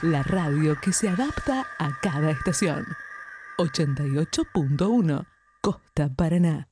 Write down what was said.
la radio que se adapta a cada estación. 88.1 Costa Paraná.